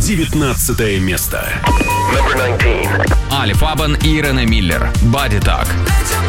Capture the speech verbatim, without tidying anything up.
девятнадцатое место. Али Фабен и Рене Миллер. Body Talk.